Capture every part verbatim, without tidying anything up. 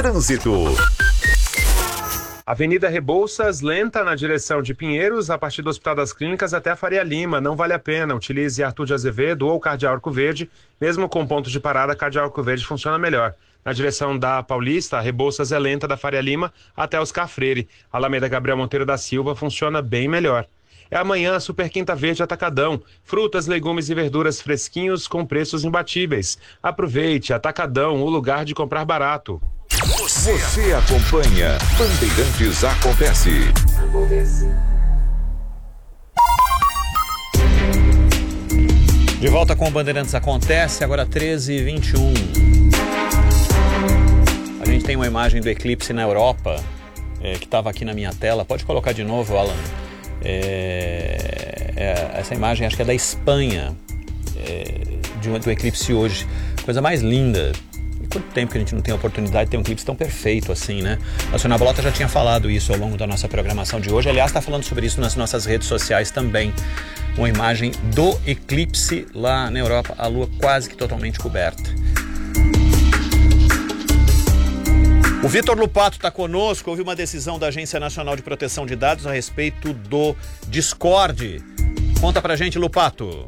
Trânsito. Avenida Rebouças, lenta na direção de Pinheiros, a partir do Hospital das Clínicas até a Faria Lima. Não vale a pena. Utilize Arthur de Azevedo ou Cardeal Arco Verde. Mesmo com ponto de parada, Cardeal Arco Verde funciona melhor. Na direção da Paulista, a Rebouças é lenta da Faria Lima até Oscar Freire. Alameda Gabriel Monteiro da Silva funciona bem melhor. É amanhã, Super Quinta Verde Atacadão. Frutas, legumes e verduras fresquinhos com preços imbatíveis. Aproveite, Atacadão, o lugar de comprar barato. Você, Você acompanha Bandeirantes Acontece. Acontece. De volta com o Bandeirantes Acontece, agora treze e vinte e um. A gente tem uma imagem do eclipse na Europa, é, que estava aqui na minha tela. Pode colocar de novo, Alan. É, é, essa imagem acho que é da Espanha, é, de um, do eclipse hoje. Coisa mais linda. E quanto tempo que a gente não tem a oportunidade de ter um eclipse tão perfeito assim, né? A Sônia Bolota já tinha falado isso ao longo da nossa programação de hoje. Aliás, está falando sobre isso nas nossas redes sociais também. Uma imagem do eclipse lá na Europa, a lua quase que totalmente coberta. O Vitor Lupato está conosco. Houve uma decisão da Agência Nacional de Proteção de Dados a respeito do Discord. Conta pra gente, Lupato.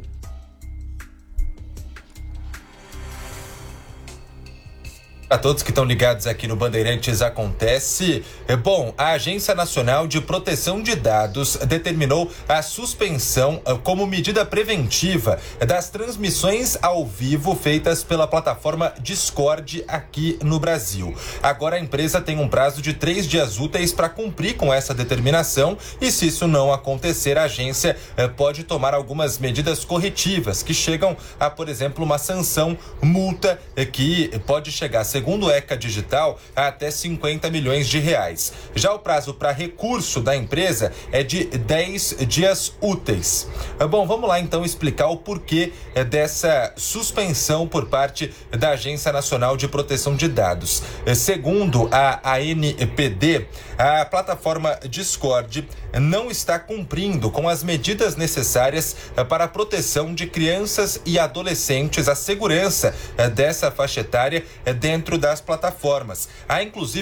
A todos que estão ligados aqui no Bandeirantes Acontece. Bom, a Agência Nacional de Proteção de Dados determinou a suspensão como medida preventiva das transmissões ao vivo feitas pela plataforma Discord aqui no Brasil. Agora a empresa tem um prazo de três dias úteis para cumprir com essa determinação e, se isso não acontecer, a agência pode tomar algumas medidas corretivas que chegam a, por exemplo, uma sanção, multa que pode chegar a segundo o ECA Digital, até cinquenta milhões de reais. Já o prazo para recurso da empresa é de dez dias úteis. Bom, vamos lá então explicar o porquê dessa suspensão por parte da Agência Nacional de Proteção de Dados. Segundo a A N P D, a plataforma Discord não está cumprindo com as medidas necessárias para a proteção de crianças e adolescentes, a segurança dessa faixa etária dentro das plataformas. Há inclusive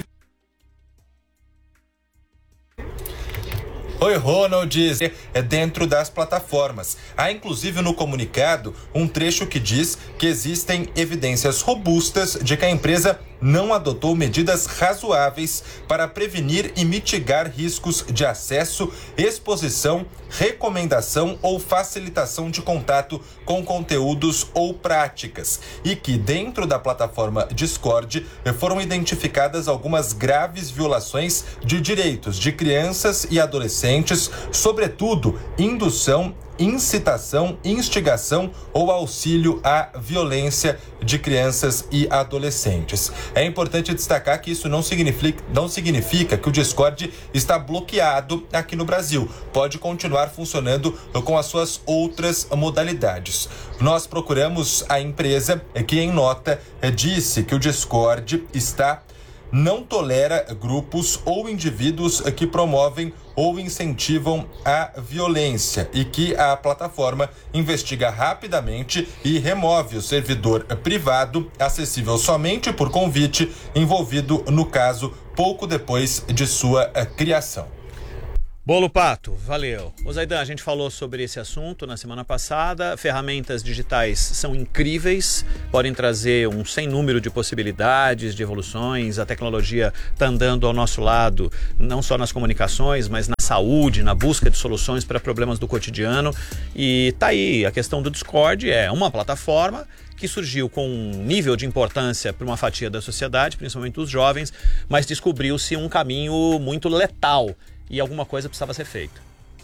Oi, Ronald, é dentro das plataformas. Há inclusive no comunicado um trecho que diz que existem evidências robustas de que a empresa não adotou medidas razoáveis para prevenir e mitigar riscos de acesso, exposição, recomendação ou facilitação de contato com conteúdos ou práticas, e que dentro da plataforma Discord foram identificadas algumas graves violações de direitos de crianças e adolescentes, sobretudo indução, incitação, instigação ou auxílio à violência de crianças e adolescentes. É importante destacar que isso não significa, não significa que o Discord está bloqueado aqui no Brasil. Pode continuar funcionando com as suas outras modalidades. Nós procuramos a empresa que, em nota, disse que o Discord está não tolera grupos ou indivíduos que promovem ou incentivam a violência e que a plataforma investiga rapidamente e remove o servidor privado acessível somente por convite envolvido no caso pouco depois de sua criação. Bolo Pato, valeu. Ô Zaidan, a gente falou sobre esse assunto na semana passada. Ferramentas digitais são incríveis, podem trazer um sem número de possibilidades, de evoluções. A tecnologia está andando ao nosso lado, não só nas comunicações, mas na saúde, na busca de soluções para problemas do cotidiano. E tá aí, a questão do Discord é uma plataforma que surgiu com um nível de importância para uma fatia da sociedade, principalmente os jovens, mas descobriu-se um caminho muito letal. E alguma coisa precisava ser feita.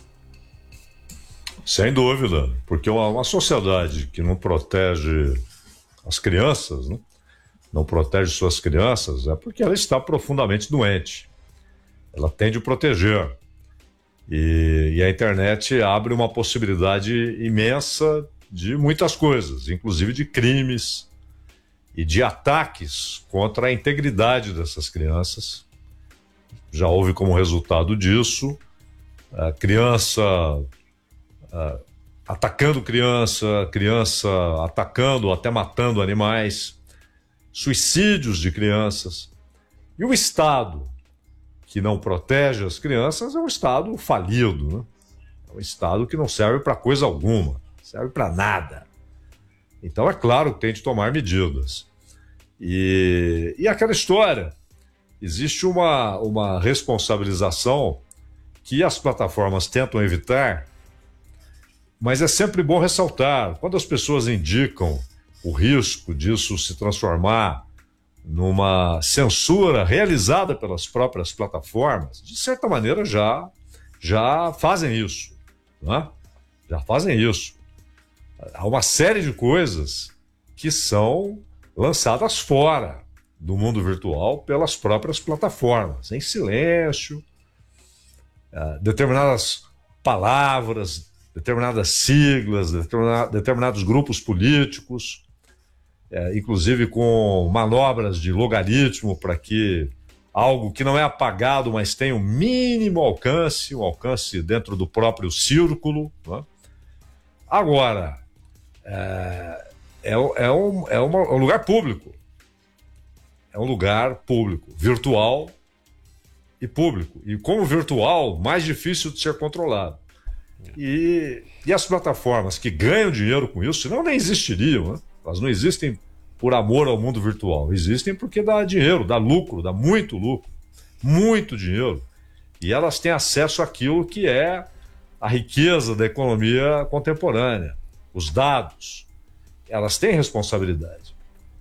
Sem dúvida, porque uma, uma sociedade que não protege as crianças, né? Não protege suas crianças, é porque ela está profundamente doente. Ela tem de proteger. E, e a internet abre uma possibilidade imensa de muitas coisas, inclusive de crimes e de ataques contra a integridade dessas crianças. Já houve como resultado disso a criança a, atacando criança, criança atacando, até matando animais, suicídios de crianças. E o Estado que não protege as crianças é um Estado falido, né? É um Estado que não serve para coisa alguma, não serve para nada. Então é claro que tem de tomar medidas. E, e aquela história, existe uma, uma responsabilização que as plataformas tentam evitar, mas é sempre bom ressaltar, quando as pessoas indicam o risco disso se transformar numa censura realizada pelas próprias plataformas, de certa maneira já, já fazem isso, né? Já fazem isso. Há uma série de coisas que são lançadas fora do mundo virtual pelas próprias plataformas, em silêncio, uh, determinadas palavras, determinadas siglas, determina, determinados grupos políticos, uh, inclusive com manobras de logaritmo para que algo que não é apagado, mas tem um mínimo alcance, um alcance dentro do próprio círculo, né? Agora, é, é, é, um, é, uma, é um lugar público. É um lugar público, virtual e público. E como virtual, mais difícil de ser controlado. E, e as plataformas que ganham dinheiro com isso, senão nem existiriam, né? Elas não existem por amor ao mundo virtual. Existem porque dá dinheiro, dá lucro, dá muito lucro, muito dinheiro. E elas têm acesso àquilo que é a riqueza da economia contemporânea, os dados. Elas têm responsabilidade.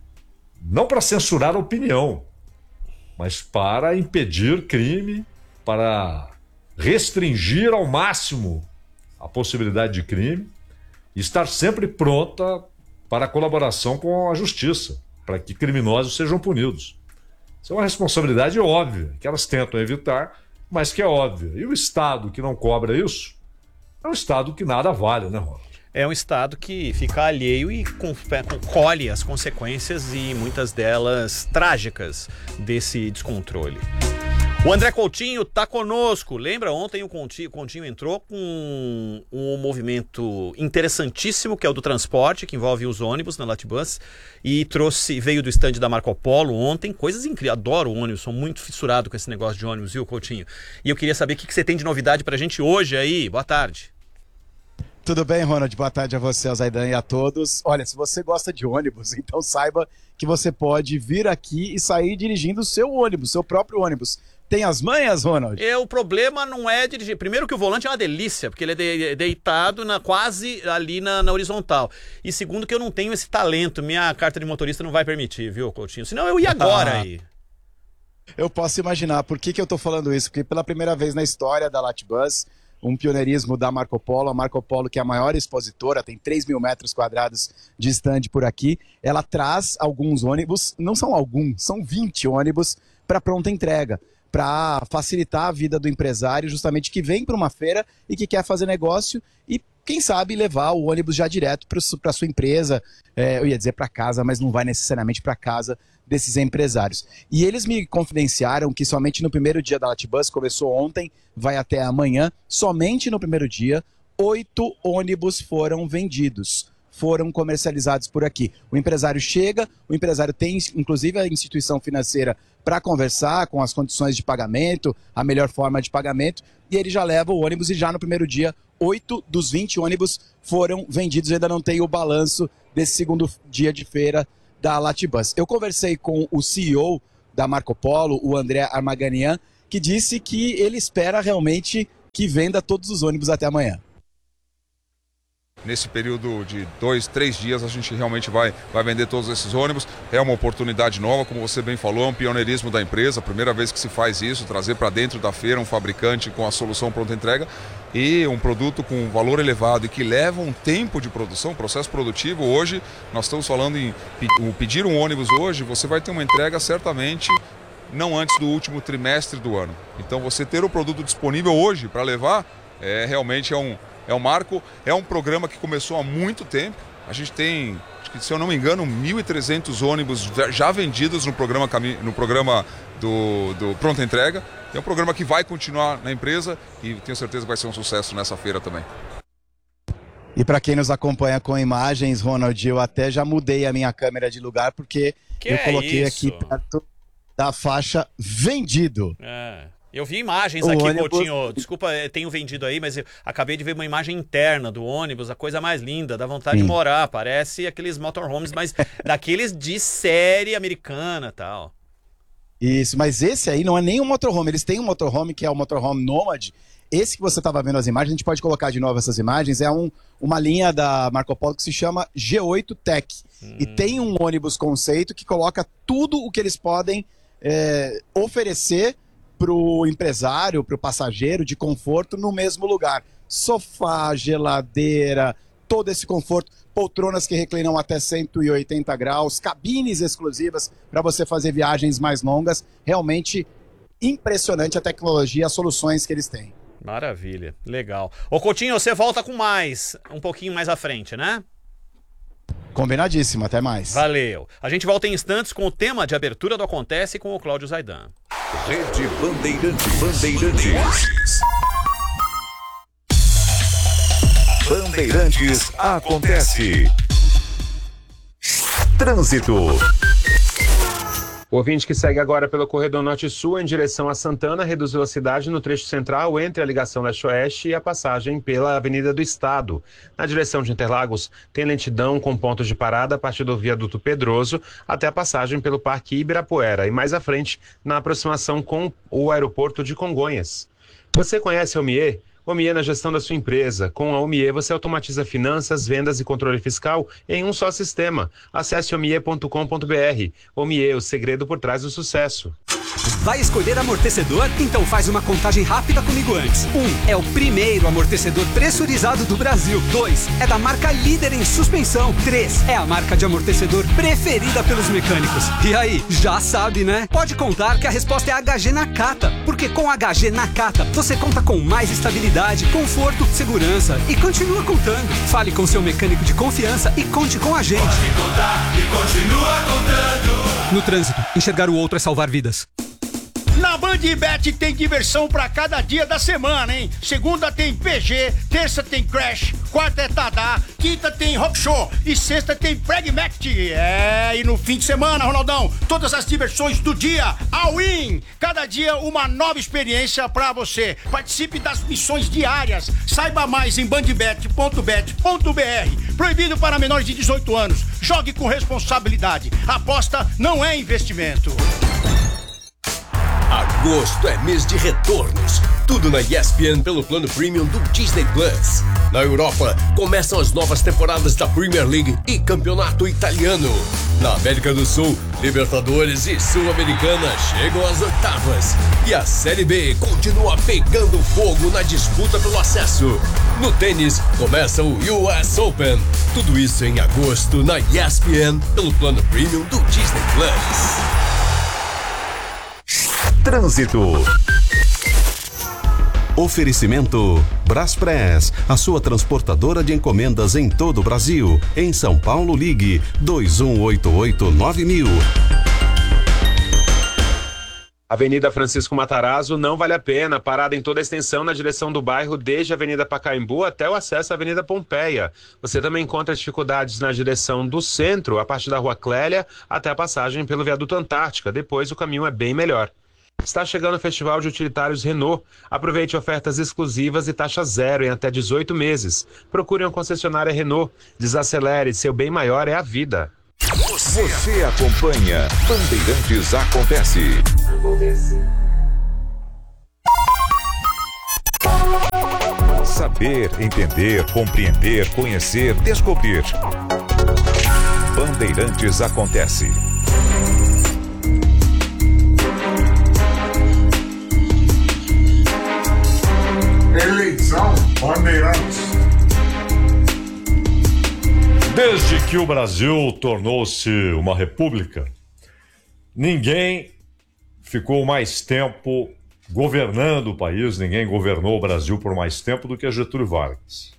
Não para censurar a opinião, mas para impedir crime, para restringir ao máximo a possibilidade de crime e estar sempre pronta para a colaboração com a justiça, para que criminosos sejam punidos. Isso é uma responsabilidade óbvia, que elas tentam evitar, mas que é óbvia. E o Estado que não cobra isso é um Estado que nada vale, né, Ronald? É um Estado que fica alheio e colhe as consequências, e muitas delas trágicas, desse descontrole. O André Coutinho está conosco. Lembra, ontem o Coutinho, o Coutinho entrou com um movimento interessantíssimo, que é o do transporte, que envolve os ônibus na Latibus, e trouxe, veio do estande da Marco Polo ontem, coisas incríveis. Adoro ônibus, sou muito fissurado com esse negócio de ônibus, viu, Coutinho? E eu queria saber o que você tem de novidade pra gente hoje aí. Boa tarde. Tudo bem, Ronald? Boa tarde a você, ao Zaidan, e a todos. Olha, se você gosta de ônibus, então saiba que você pode vir aqui e sair dirigindo o seu ônibus, seu próprio ônibus. Tem as manhas, Ronald? É, o problema não é dirigir. Primeiro que o volante é uma delícia, porque ele é de, deitado na, quase ali na, na horizontal. E segundo que eu não tenho esse talento. Minha carta de motorista não vai permitir, viu, Coutinho? Senão eu ia agora ah, aí. Eu posso imaginar. Por que, que eu tô falando isso? Porque pela primeira vez na história da Latibus, um pioneirismo da Marco Polo, a Marco Polo, que é a maior expositora, tem três mil metros quadrados de stand por aqui, ela traz alguns ônibus, não são alguns, são vinte ônibus para pronta entrega, para facilitar a vida do empresário, justamente que vem para uma feira e que quer fazer negócio e, quem sabe, levar o ônibus já direto para sua empresa, é, eu ia dizer para casa, mas não vai necessariamente para casa desses empresários. E eles me confidenciaram que somente no primeiro dia da Latibus, começou ontem, vai até amanhã, somente no primeiro dia, oito ônibus foram vendidos, foram comercializados por aqui. O empresário chega, o empresário tem inclusive a instituição financeira para conversar com as condições de pagamento, a melhor forma de pagamento, e ele já leva o ônibus, e já no primeiro dia, oito dos vinte ônibus foram vendidos. Eu ainda não tenho o balanço desse segundo dia de feira da Latibus. Eu conversei com o C E O da Marco Polo, o André Armaganian, que disse que ele espera realmente que venda todos os ônibus até amanhã. Nesse período de dois, três dias, a gente realmente vai, vai vender todos esses ônibus. É uma oportunidade nova, como você bem falou, é um pioneirismo da empresa. Primeira vez que se faz isso, trazer para dentro da feira um fabricante com a solução pronta entrega e um produto com valor elevado e que leva um tempo de produção, processo produtivo. Hoje, nós estamos falando em pedir um ônibus hoje, você vai ter uma entrega certamente não antes do último trimestre do ano. Então, você ter o produto disponível hoje para levar, é, realmente é um... É um marco, é um programa que começou há muito tempo. A gente tem, se eu não me engano, mil e trezentos ônibus já vendidos no programa, no programa do, do Pronta Entrega. É um programa que vai continuar na empresa e tenho certeza que vai ser um sucesso nessa feira também. E para quem nos acompanha com imagens, Ronald, eu até já mudei a minha câmera de lugar porque que eu é coloquei isso? aqui perto da faixa vendido. É. Eu vi imagens O aqui, ônibus... Coutinho. Desculpa, tenho vendido aí, mas eu acabei de ver uma imagem interna do ônibus, a coisa mais linda, dá vontade Sim. de morar. Parece aqueles motorhomes, mas daqueles de série americana e tal. Isso, mas esse aí não é nem um motorhome. Eles têm um motorhome que é o motorhome Nomad. Esse que você estava vendo as imagens, a gente pode colocar de novo essas imagens, é um, uma linha da Marco Polo que se chama G oito Tech. Hum. E tem um ônibus conceito que coloca tudo o que eles podem é, oferecer para o empresário, para o passageiro, de conforto no mesmo lugar. Sofá, geladeira, todo esse conforto, poltronas que reclinam até cento e oitenta graus, cabines exclusivas para você fazer viagens mais longas. Realmente impressionante a tecnologia, as soluções que eles têm. Maravilha, legal. Ô Coutinho, você volta com mais, um pouquinho mais à frente, né? Combinadíssimo, até mais. Valeu. A gente volta em instantes com o tema de abertura do Acontece com o Cláudio Zaidan. Rede Bandeirantes. Bandeirantes. Bandeirantes Acontece. Trânsito. O ouvinte que segue agora pelo Corredor Norte-Sul em direção a Santana reduz velocidade no trecho central entre a ligação leste-oeste e a passagem pela Avenida do Estado. Na direção de Interlagos, tem lentidão com pontos de parada a partir do viaduto Pedroso até a passagem pelo Parque Ibirapuera e mais à frente na aproximação com o aeroporto de Congonhas. Você conhece a Omie? Omie na gestão da sua empresa. Com a Omie você automatiza finanças, vendas e controle fiscal em um só sistema. Acesse omie ponto com ponto br. Omie, o segredo por trás do sucesso. Vai escolher amortecedor? Então faz uma contagem rápida comigo antes. Um, é o primeiro amortecedor pressurizado do Brasil. Dois, é da marca líder em suspensão. Três, é a marca de amortecedor preferida pelos mecânicos. E aí, já sabe, né? Pode contar que a resposta é H G Nakata. Porque com H G Nakata, você conta com mais estabilidade, conforto, segurança e continua contando. Fale com seu mecânico de confiança e conte com a gente. Pode contar e continua contando. No trânsito, enxergar o outro é salvar vidas. Na Bandbet tem diversão pra cada dia da semana, hein? Segunda tem P G, terça tem Crash, quarta é Tadá, quinta tem Rock Show e sexta tem Pragmatic. É, e no fim de semana, Ronaldão, todas as diversões do dia, all-in. Cada dia uma nova experiência pra você. Participe das missões diárias. Saiba mais em bandbet ponto bet ponto br. Proibido para menores de dezoito anos. Jogue com responsabilidade. Aposta não é investimento. Agosto é mês de retornos. Tudo na E S P N pelo plano premium do Disney Plus. Na Europa, começam as novas temporadas da Premier League e Campeonato Italiano. Na América do Sul, Libertadores e Sul-Americana chegam às oitavas. E a Série B continua pegando fogo na disputa pelo acesso. No tênis, começa o U S Open. Tudo isso em agosto na E S P N pelo plano premium do Disney Plus. Trânsito. Oferecimento Braspress, a sua transportadora de encomendas em todo o Brasil. Em São Paulo, ligue dois um oito oito nove mil. Avenida Francisco Matarazzo não vale a pena, parada em toda a extensão na direção do bairro, desde a Avenida Pacaembu até o acesso à Avenida Pompeia. Você também encontra dificuldades na direção do centro, a partir da Rua Clélia até a passagem pelo Viaduto Antártica. Depois o caminho é bem melhor. Está chegando o Festival de Utilitários Renault. Aproveite ofertas exclusivas e taxa zero em até dezoito meses. Procure uma concessionária Renault. Desacelere, seu bem maior é a vida. Você, Você acompanha Bandeirantes Acontece. Saber, entender, compreender, conhecer, descobrir. Bandeirantes Acontece. Eleição Bandeirantes. Desde que o Brasil tornou-se uma república, ninguém ficou mais tempo governando o país, ninguém governou o Brasil por mais tempo do que Getúlio Vargas.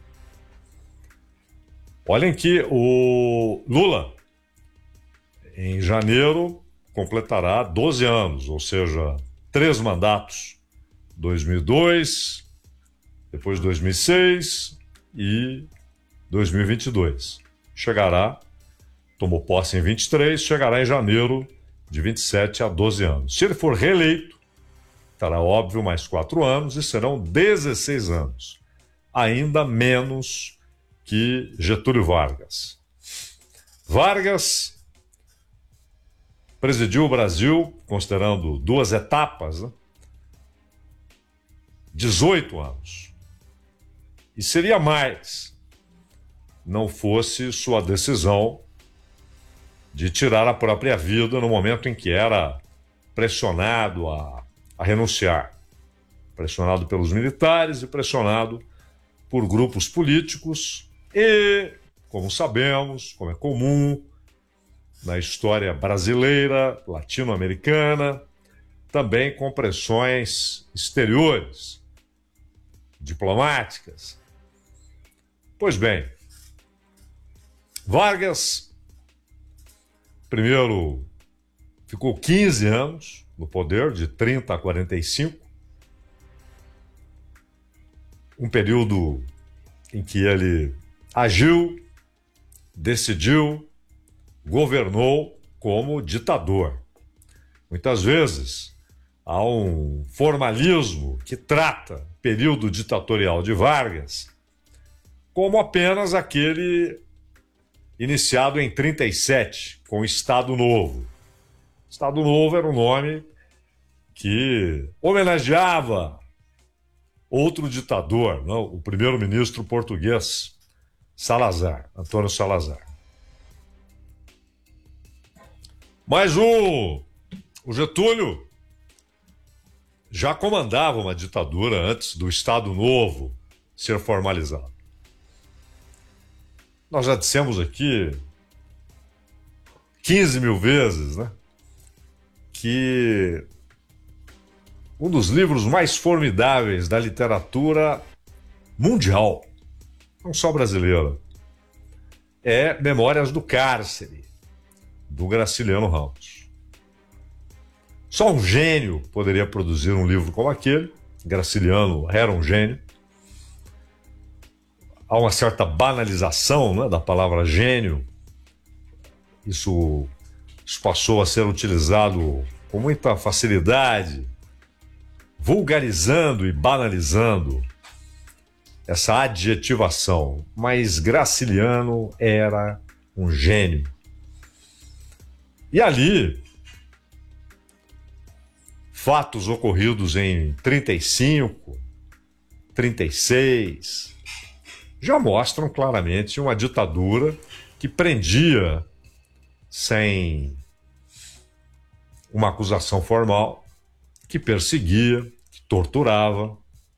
Olhem que o Lula, em janeiro, completará doze anos, ou seja, três mandatos. dois mil e dois, depois dois mil e seis e dois mil e vinte e dois. Chegará, tomou posse em vinte e três, chegará em janeiro de vinte e sete a doze anos. Se ele for reeleito, terá, óbvio, mais quatro anos e serão dezesseis anos. Ainda menos que Getúlio Vargas. Vargas presidiu o Brasil, considerando duas etapas, né? dezoito anos. E seria mais, não fosse sua decisão de tirar a própria vida no momento em que era pressionado a, a renunciar. Pressionado pelos militares e pressionado por grupos políticos e, como sabemos, como é comum na história brasileira, latino-americana, também com pressões exteriores, diplomáticas. Pois bem, Vargas, primeiro, ficou quinze anos no poder, de trinta a quarenta e cinco, um período em que ele agiu, decidiu, governou como ditador. Muitas vezes há um formalismo que trata o período ditatorial de Vargas como apenas aquele iniciado em trinta e sete, com o Estado Novo. Estado Novo era um nome que homenageava outro ditador, não? O primeiro-ministro português, Salazar, Antônio Salazar. Mas o, o Getúlio já comandava uma ditadura antes do Estado Novo ser formalizado. Nós já dissemos aqui quinze mil vezes, né, que um dos livros mais formidáveis da literatura mundial, não só brasileira, é Memórias do Cárcere, do Graciliano Ramos. Só um gênio poderia produzir um livro como aquele. Graciliano era um gênio. Há uma certa banalização, né, da palavra gênio. Isso, isso passou a ser utilizado com muita facilidade, vulgarizando e banalizando essa adjetivação. Mas Graciliano era um gênio. E ali, fatos ocorridos em trinta e cinco, trinta e seis, já mostram claramente uma ditadura que prendia sem uma acusação formal, que perseguia, que torturava.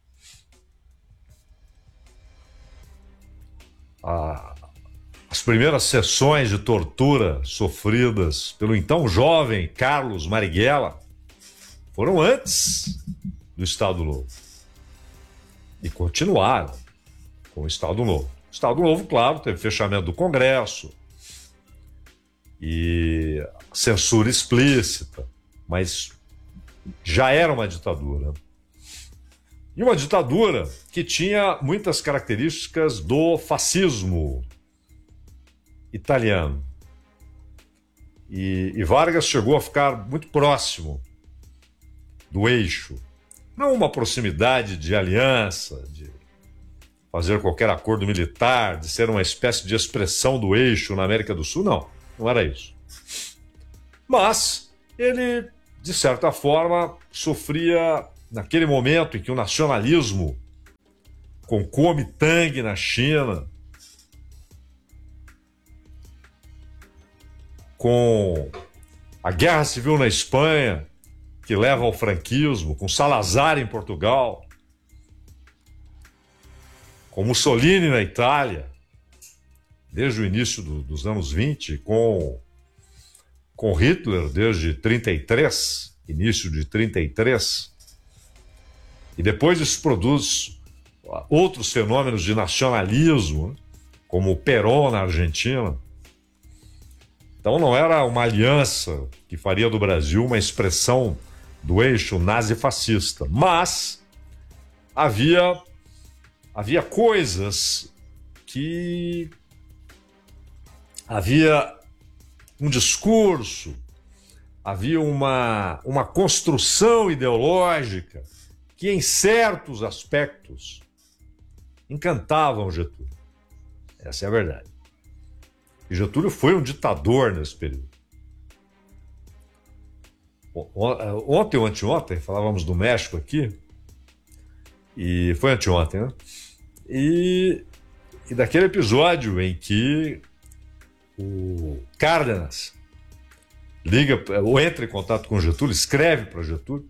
A, as primeiras sessões de tortura sofridas pelo então jovem Carlos Marighella foram antes do Estado Novo. E continuaram com o Estado Novo. O Estado Novo, claro, teve fechamento do Congresso e censura explícita, mas já era uma ditadura. E uma ditadura que tinha muitas características do fascismo italiano. E, e Vargas chegou a ficar muito próximo do eixo. Não uma proximidade de aliança, de fazer qualquer acordo militar, de ser uma espécie de expressão do eixo na América do Sul, não. Não era isso. Mas ele, de certa forma, sofria, naquele momento em que o nacionalismo concome Tang na China, com a Guerra Civil na Espanha, que leva ao franquismo, com Salazar em Portugal, com Mussolini na Itália, desde o início do, dos anos vinte, com, com Hitler desde trinta e três, início de trinta e três, e depois isso produz outros fenômenos de nacionalismo, como o Perón na Argentina. Então não era uma aliança que faria do Brasil uma expressão do eixo nazi-fascista, mas havia, havia coisas que... Havia um discurso, havia uma, uma construção ideológica que, em certos aspectos, encantavam Getúlio. Essa é a verdade. E Getúlio foi um ditador nesse período. Ontem ou anteontem, falávamos do México aqui, e foi anteontem, né? E, e daquele episódio em que o Cárdenas liga, ou entra em contato com Getúlio, escreve para Getúlio,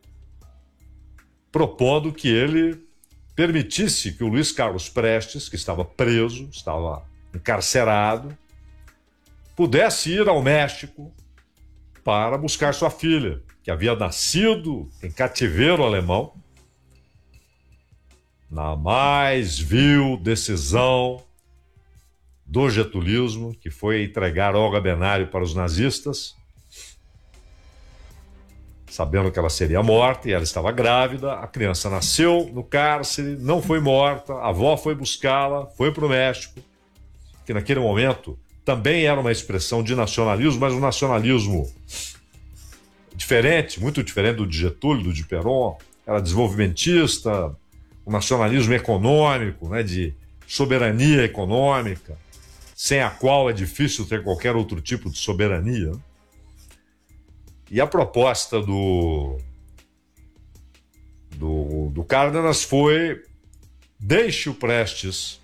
propondo que ele permitisse que o Luiz Carlos Prestes, que estava preso, estava encarcerado, pudesse ir ao México para buscar sua filha, que havia nascido em cativeiro alemão, na mais vil decisão do getulismo, que foi entregar Olga Benário para os nazistas, sabendo que ela seria morta, e ela estava grávida. A criança nasceu no cárcere, não foi morta, a avó foi buscá-la, foi para o México, que naquele momento também era uma expressão de nacionalismo, mas um nacionalismo diferente, muito diferente do de Getúlio, do de Perón. Era desenvolvimentista, um nacionalismo econômico, né, de soberania econômica, sem a qual é difícil ter qualquer outro tipo de soberania. E a proposta do, do, do Cárdenas foi: deixe o Prestes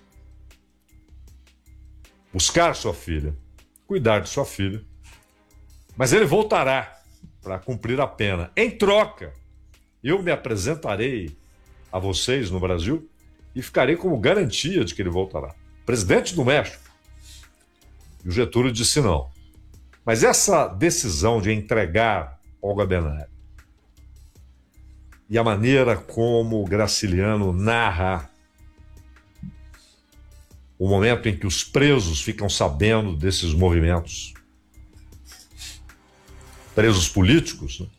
buscar sua filha, cuidar de sua filha, mas ele voltará para cumprir a pena. Em troca, eu me apresentarei a vocês no Brasil e ficarei como garantia de que ele voltará. Presidente do México. E o Getúlio disse não. Mas essa decisão de entregar Olga Benário e a maneira como Graciliano narra o momento em que os presos ficam sabendo desses movimentos, presos políticos, né?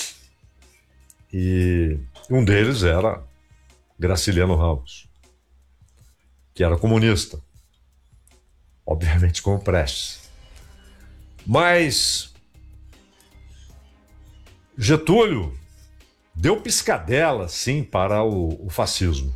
E um deles era Graciliano Ramos, que era comunista, obviamente como Prestes. Mas Getúlio deu piscadela, sim, para o, o fascismo.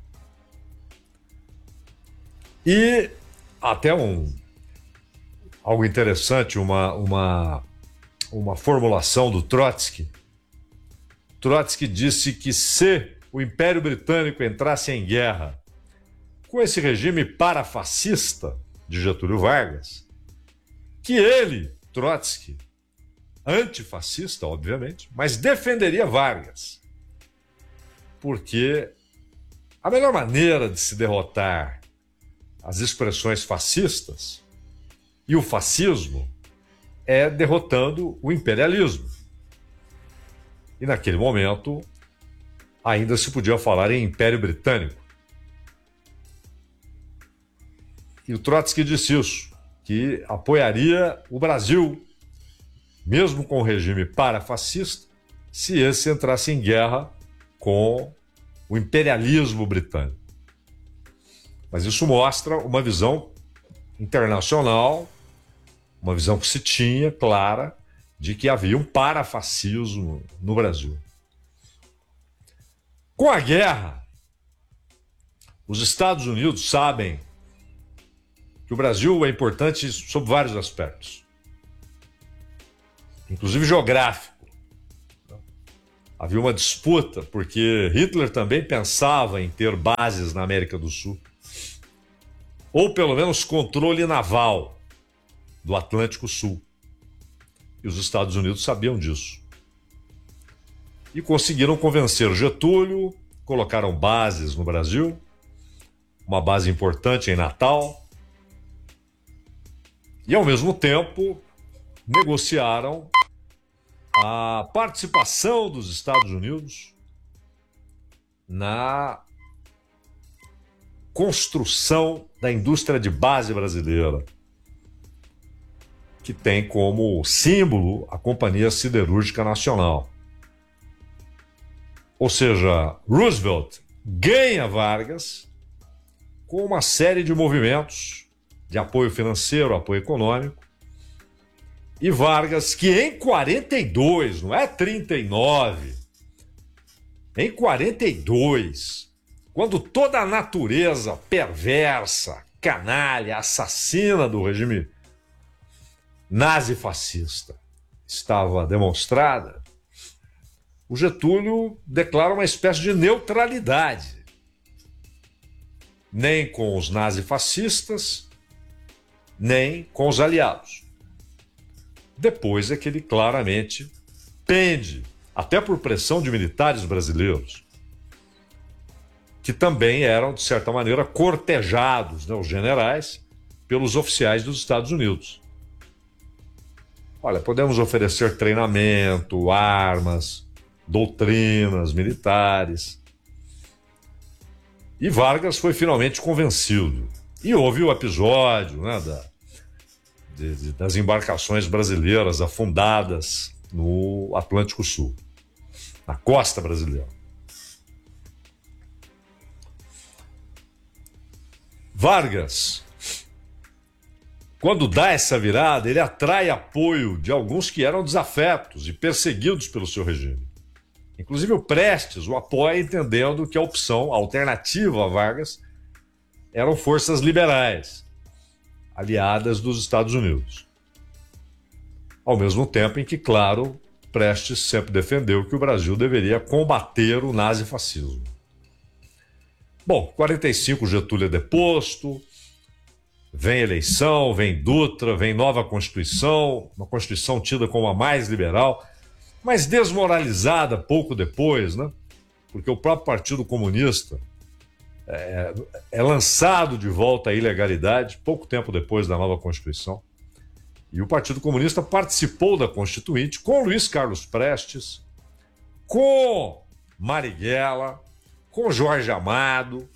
E até um, algo interessante, uma, uma, uma formulação do Trotsky. Trotsky disse que se o Império Britânico entrasse em guerra com esse regime parafascista de Getúlio Vargas, que ele, Trotsky, antifascista, obviamente, mas defenderia Vargas. Porque a melhor maneira de se derrotar as expressões fascistas e o fascismo é derrotando o imperialismo. E naquele momento ainda se podia falar em Império Britânico. E o Trotsky disse isso, que apoiaria o Brasil, mesmo com o regime parafascista, se esse entrasse em guerra com o imperialismo britânico. Mas isso mostra uma visão internacional, uma visão que se tinha clara de que havia um parafascismo no Brasil. Com a guerra, os Estados Unidos sabem que o Brasil é importante sob vários aspectos, inclusive geográfico. Havia uma disputa, porque Hitler também pensava em ter bases na América do Sul, ou pelo menos controle naval do Atlântico Sul. E os Estados Unidos sabiam disso. E conseguiram convencer Getúlio, colocaram bases no Brasil, uma base importante em Natal, e ao mesmo tempo negociaram a participação dos Estados Unidos na construção da indústria de base brasileira, que tem como símbolo a Companhia Siderúrgica Nacional. Ou seja, Roosevelt ganha Vargas com uma série de movimentos de apoio financeiro, apoio econômico, E Vargas, que em quarenta e dois, não é trinta e nove, em quarenta e dois, quando toda a natureza perversa, canalha, assassina do regime nazi-fascista estava demonstrada, o Getúlio declara uma espécie de neutralidade. Nem com os nazifascistas, nem com os aliados. Depois é que ele claramente pende, até por pressão de militares brasileiros, que também eram, de certa maneira, cortejados, né, os generais, pelos oficiais dos Estados Unidos. Olha, podemos oferecer treinamento, armas, doutrinas militares. E Vargas foi finalmente convencido. E houve o episódio, né, da, de, de, das embarcações brasileiras afundadas no Atlântico Sul, na costa brasileira. Vargas, quando dá essa virada, ele atrai apoio de alguns que eram desafetos e perseguidos pelo seu regime. Inclusive o Prestes o apoia, entendendo que a opção, a alternativa a Vargas, eram forças liberais, aliadas dos Estados Unidos. Ao mesmo tempo em que, claro, Prestes sempre defendeu que o Brasil deveria combater o nazifascismo. Bom, em quarenta e cinco Getúlio é deposto, vem eleição, vem Dutra, vem nova Constituição, uma Constituição tida como a mais liberal, mas desmoralizada pouco depois, né? Porque o próprio Partido Comunista é, é lançado de volta à ilegalidade pouco tempo depois da nova Constituição. E o Partido Comunista participou da Constituinte com Luiz Carlos Prestes, com Marighella, com Jorge Amado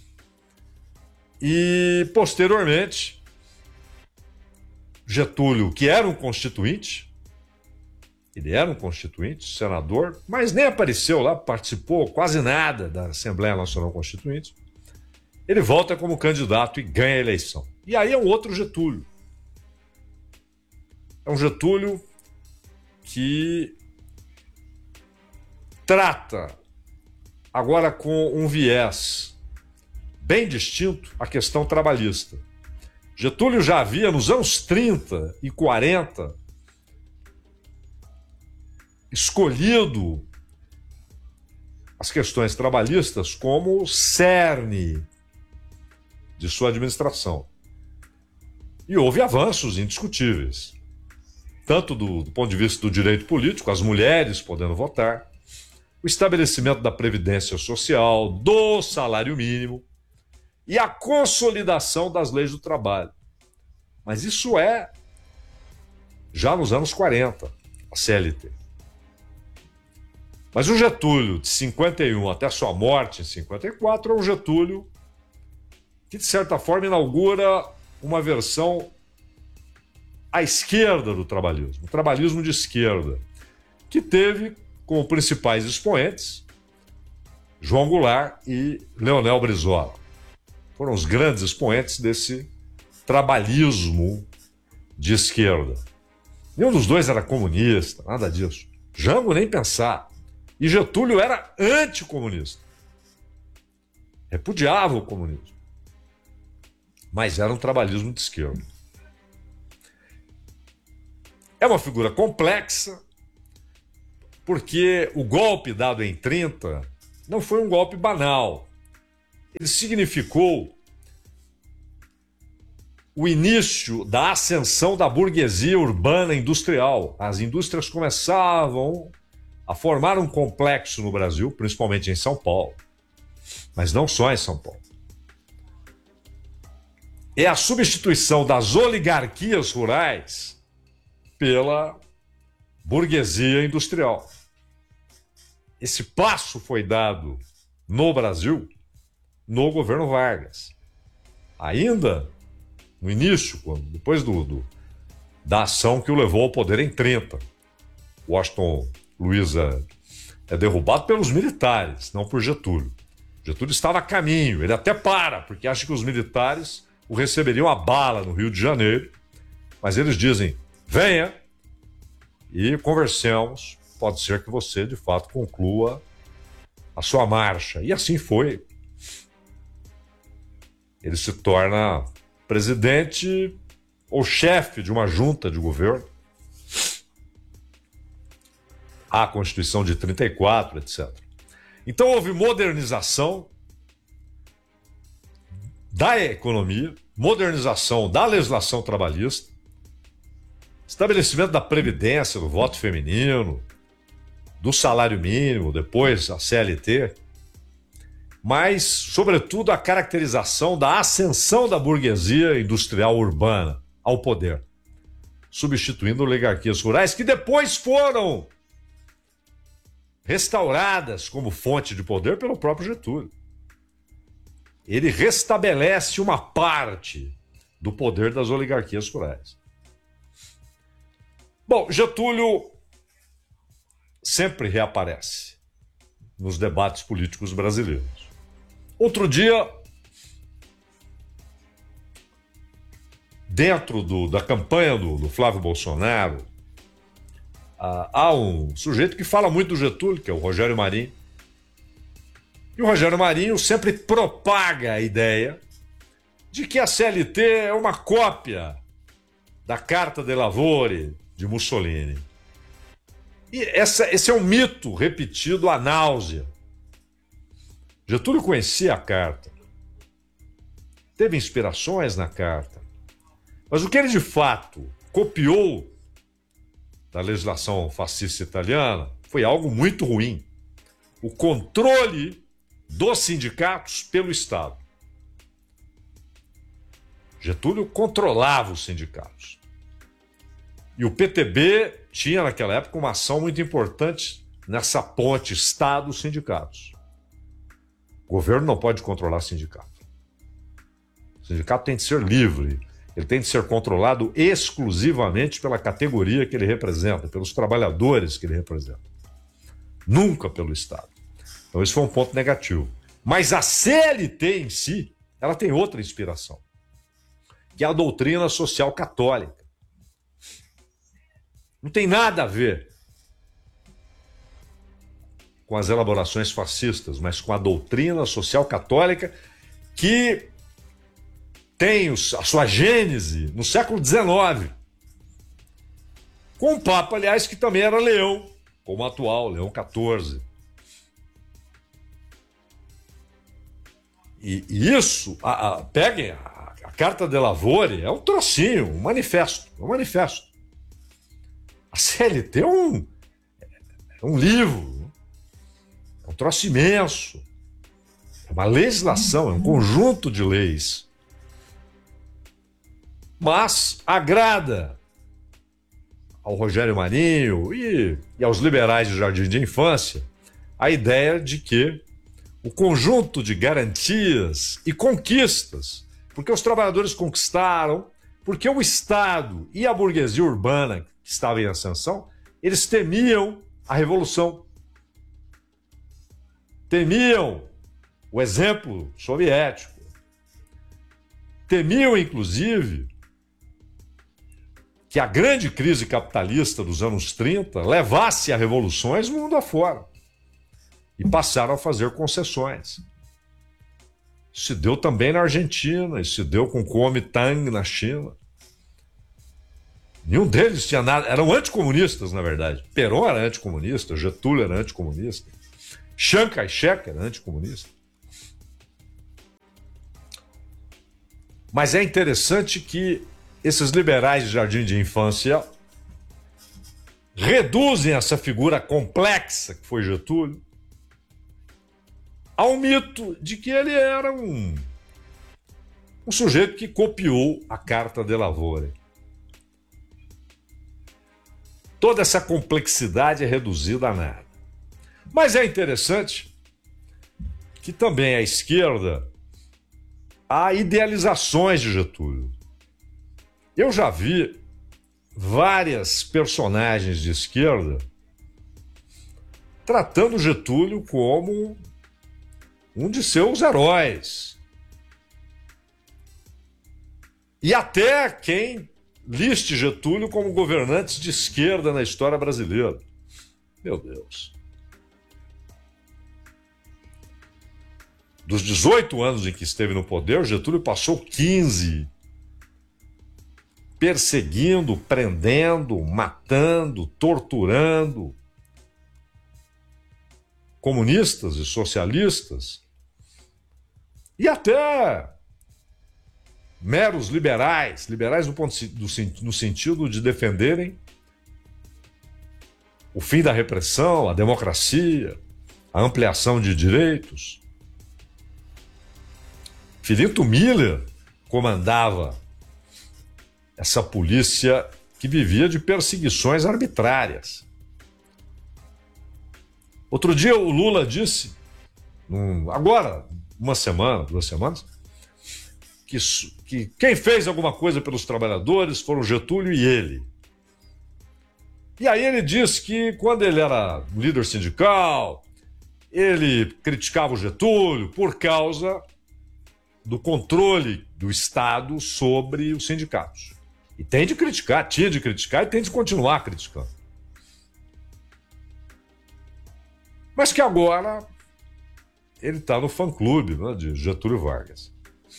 e, posteriormente, Getúlio, que era um constituinte, ele era um constituinte, senador, mas nem apareceu lá, participou quase nada da Assembleia Nacional Constituinte. Ele volta como candidato e ganha a eleição. E aí é um outro Getúlio. É um Getúlio que trata, agora com um viés bem distinto, a questão trabalhista. Getúlio já havia, nos anos trinta e quarenta, escolhido as questões trabalhistas como o cerne de sua administração. E houve avanços indiscutíveis, tanto do, do ponto de vista do direito político, as mulheres podendo votar, o estabelecimento da previdência social, do salário mínimo e a consolidação das leis do trabalho. Mas isso é já nos anos quarenta, a C L T. Mas o Getúlio, de cinquenta e um até sua morte em cinquenta e quatro, é um Getúlio que, de certa forma, inaugura uma versão à esquerda do trabalhismo, o trabalhismo de esquerda, que teve como principais expoentes João Goulart e Leonel Brizola. Foram os grandes expoentes desse trabalhismo de esquerda. Nenhum dos dois era comunista, nada disso. Jango nem pensar. E Getúlio era anticomunista. Repudiava o comunismo. Mas era um trabalhismo de esquerda. É uma figura complexa, porque o golpe dado em trinta não foi um golpe banal. Ele significou o início da ascensão da burguesia urbana industrial. As indústrias começavam a formar um complexo no Brasil, principalmente em São Paulo, mas não só em São Paulo. É a substituição das oligarquias rurais pela burguesia industrial. Esse passo foi dado no Brasil no governo Vargas. Ainda no início, quando, depois do, do, da ação que o levou ao poder em trinta. Washington Luiz é, é derrubado pelos militares, não por Getúlio. Getúlio estava a caminho, ele até para, porque acha que os militares o receberiam a bala no Rio de Janeiro, mas eles dizem, venha, e conversemos. Pode ser que você, de fato, conclua a sua marcha. E assim foi. Ele se torna presidente ou chefe de uma junta de governo. A Constituição de trinta e quatro, etcétera. Então houve modernização da economia, modernização da legislação trabalhista, estabelecimento da previdência, do voto feminino, do salário mínimo, depois a C L T, mas, sobretudo, a caracterização da ascensão da burguesia industrial urbana ao poder, substituindo oligarquias rurais que depois foram restauradas como fonte de poder pelo próprio Getúlio. Ele restabelece uma parte do poder das oligarquias rurais. Bom, Getúlio sempre reaparece nos debates políticos brasileiros. Outro dia, dentro do, da campanha do, do Flávio Bolsonaro, ah, há um sujeito que fala muito do Getúlio, que é o Rogério Marinho. E o Rogério Marinho sempre propaga a ideia de que a C L T é uma cópia da Carta de Lavori de Mussolini. E essa, esse é um mito repetido à náusea. Getúlio conhecia a carta, teve inspirações na carta, mas o que ele de fato copiou da legislação fascista italiana foi algo muito ruim: o controle dos sindicatos pelo Estado. Getúlio controlava os sindicatos. E o P T B tinha naquela época uma ação muito importante nessa ponte Estado-sindicatos. O governo não pode controlar sindicato. O sindicato tem de ser livre. Ele tem de ser controlado exclusivamente pela categoria que ele representa, pelos trabalhadores que ele representa. Nunca pelo Estado. Então esse foi um ponto negativo. Mas a C L T em si, ela tem outra inspiração, que é a doutrina social católica. Não tem nada a ver com as elaborações fascistas, mas com a doutrina social católica que tem a sua gênese no século dezenove. Com um Papa, aliás, que também era Leão, como o atual, Leão quatorze. E, e isso, a, a, peguem a, a Carta de Lavori, é um trocinho, um manifesto, um manifesto. A C L T é um, é um livro, é um troço imenso, é uma legislação, é um conjunto de leis. Mas agrada ao Rogério Marinho e, e aos liberais de Jardim de Infância a ideia de que o conjunto de garantias e conquistas, porque os trabalhadores conquistaram, porque o Estado e a burguesia urbana que estava em ascensão, eles temiam a revolução. Temiam o exemplo soviético. Temiam, inclusive, que a grande crise capitalista dos anos trinta levasse a revoluções no mundo afora. E passaram a fazer concessões. Isso se deu também na Argentina, isso se deu com o Kuomintang na China. Nenhum deles tinha nada, eram anticomunistas, na verdade. Perón era anticomunista, Getúlio era anticomunista, Chiang Kai-shek era anticomunista. Mas é interessante que esses liberais de Jardim de Infância reduzem essa figura complexa que foi Getúlio ao mito de que ele era um, um sujeito que copiou a Carta de Lavori. Toda essa complexidade é reduzida a nada. Mas é interessante que também à esquerda há idealizações de Getúlio. Eu já vi várias personagens de esquerda tratando Getúlio como um de seus heróis. E até quem liste Getúlio como governante de esquerda na história brasileira. Meu Deus. Dos dezoito anos em que esteve no poder, Getúlio passou quinze perseguindo, prendendo, matando, torturando comunistas e socialistas e até meros liberais, liberais no, ponto, do, no sentido de defenderem o fim da repressão, a democracia, a ampliação de direitos. Filinto Miller comandava essa polícia que vivia de perseguições arbitrárias. Outro dia o Lula disse, um, agora, uma semana, duas semanas, que, que quem fez alguma coisa pelos trabalhadores foram Getúlio e ele. E aí ele disse que quando ele era líder sindical, ele criticava o Getúlio por causa do controle do Estado sobre os sindicatos. E tem de criticar, tinha de criticar e tem de continuar criticando. Mas que agora ele está no fã-clube, né, de Getúlio Vargas.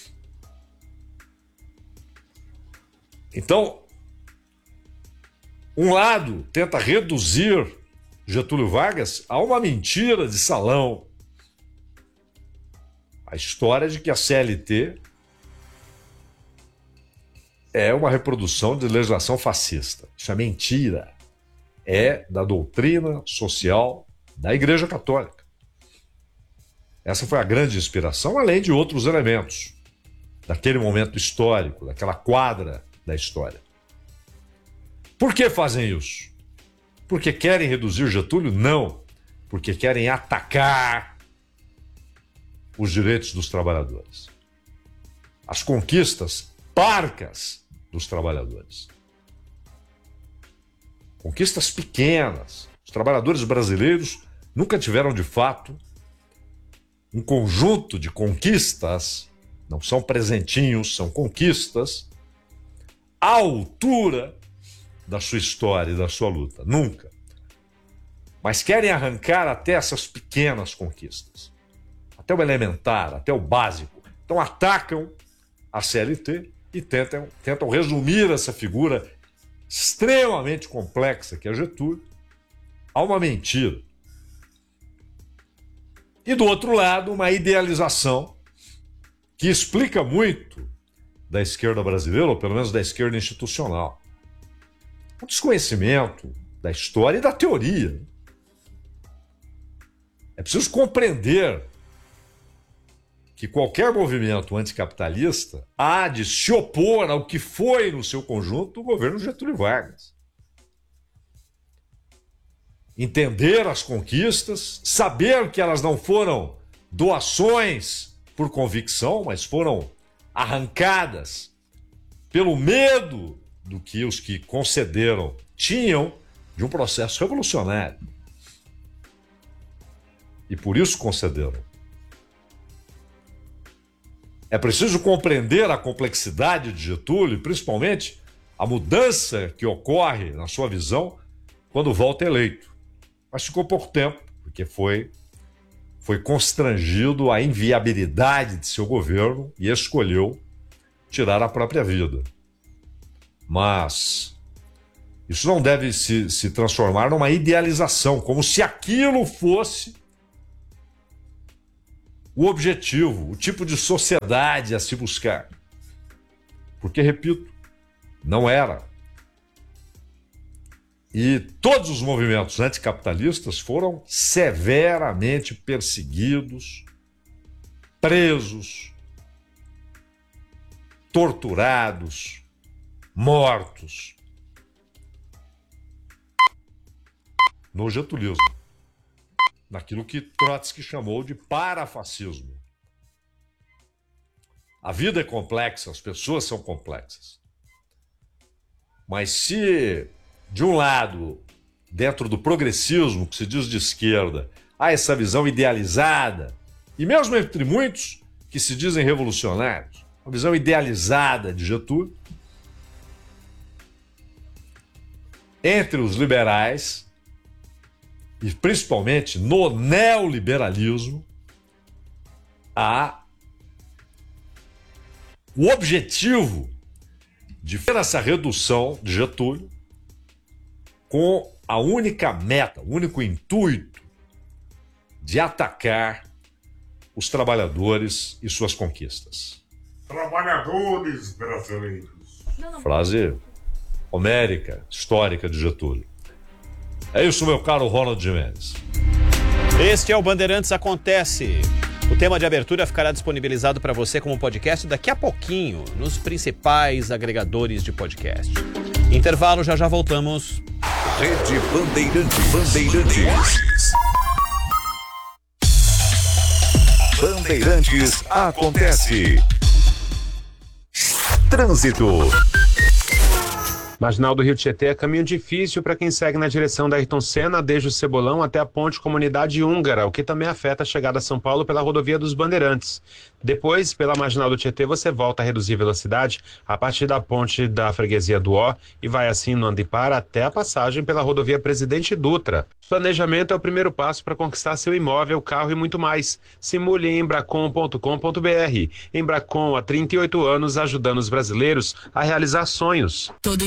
Então, um lado tenta reduzir Getúlio Vargas a uma mentira de salão. A história de que a C L T é uma reprodução de legislação fascista. Isso é mentira. É da doutrina social da Igreja Católica. Essa foi a grande inspiração, além de outros elementos daquele momento histórico, daquela quadra da história. Por que fazem isso? Porque querem reduzir Getúlio? Não. Porque querem atacar os direitos dos trabalhadores. As conquistas parcas dos trabalhadores. Conquistas pequenas. Os trabalhadores brasileiros nunca tiveram, de fato, um conjunto de conquistas, não são presentinhos, são conquistas, à altura da sua história e da sua luta. Nunca. Mas querem arrancar até essas pequenas conquistas. Até o elementar, até o básico. Então atacam a C L T e tentam, tentam resumir essa figura extremamente complexa que é Getúlio a uma mentira. E do outro lado, uma idealização que explica muito da esquerda brasileira, ou pelo menos da esquerda institucional. Um desconhecimento da história e da teoria. É preciso compreender que qualquer movimento anticapitalista há de se opor ao que foi, no seu conjunto, o governo Getúlio Vargas. Entender as conquistas, saber que elas não foram doações por convicção, mas foram arrancadas pelo medo do que os que concederam tinham de um processo revolucionário. E por isso concederam. É preciso compreender a complexidade de Getúlio, principalmente a mudança que ocorre, na sua visão, quando volta eleito. Mas ficou pouco tempo, porque foi, foi constrangido à inviabilidade de seu governo e escolheu tirar a própria vida. Mas isso não deve se, se transformar numa idealização, como se aquilo fosse o objetivo, o tipo de sociedade a se buscar. Porque, repito, não era. E todos os movimentos anticapitalistas foram severamente perseguidos, presos, torturados, mortos no getulismo, naquilo que Trotsky chamou de parafascismo. A vida é complexa, as pessoas são complexas. Mas se, de um lado, dentro do progressismo, que se diz de esquerda, há essa visão idealizada, e mesmo entre muitos que se dizem revolucionários, uma visão idealizada de Getúlio, entre os liberais e principalmente no neoliberalismo há o objetivo de fazer essa redução de Getúlio com a única meta, o único intuito de atacar os trabalhadores e suas conquistas. Trabalhadores brasileiros. Frase homérica, histórica de Getúlio. É isso, meu caro Ronald Gimenez. Este é o Bandeirantes Acontece. O tema de abertura ficará disponibilizado para você como podcast daqui a pouquinho nos principais agregadores de podcast. Intervalo, já já voltamos. Rede Bandeirantes. Bandeirantes. Bandeirantes Acontece. Trânsito. Marginal do Rio Tietê é caminho difícil para quem segue na direção da Ayrton Senna, desde o Cebolão até a ponte Comunidade Húngara, o que também afeta a chegada a São Paulo pela rodovia dos Bandeirantes. Depois, pela Marginal do Tietê, você volta a reduzir velocidade a partir da ponte da freguesia do Ó e vai assim no Andipar até a passagem pela rodovia Presidente Dutra. Planejamento é o primeiro passo para conquistar seu imóvel, carro e muito mais. Simule em embracon ponto com ponto br. Embracon, há trinta e oito anos, ajudando os brasileiros a realizar sonhos. Todo